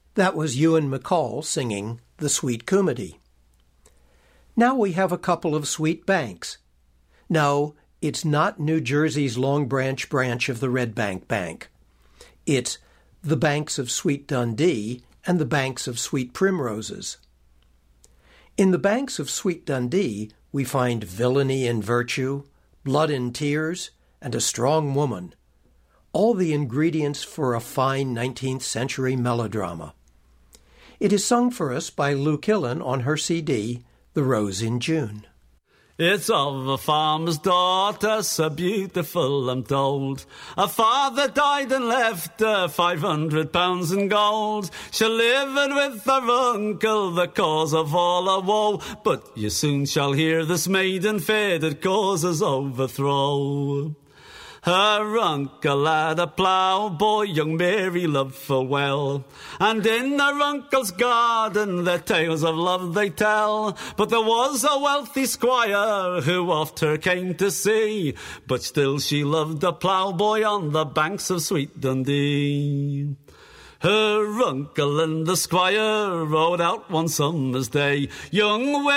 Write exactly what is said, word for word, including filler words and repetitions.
That was Ewan MacColl singing The Sweet Cumity. Now we have a couple of sweet banks. No, it's not New Jersey's Long Branch branch of the Red Bank Bank. It's the banks of Sweet Dundee and the banks of Sweet Primroses. In the banks of Sweet Dundee, we find villainy and virtue, blood and tears, and a strong woman, all the ingredients for a fine nineteenth century melodrama. It is sung for us by Lou Killen on her C D, The Rose in June. It's of a farmer's daughter, so beautiful, I'm told. Her father died and left her five hundred pounds in gold. She lived with her uncle, the cause of all her woe. But you soon shall hear this maiden fair that causes overthrow. Her uncle had a ploughboy, young Mary loved full well, and in her uncle's garden their tales of love they tell. But there was a wealthy squire who oft her came to see, but still she loved the ploughboy on the banks of Sweet Dundee. Her uncle and the squire rode out one summer's day. Young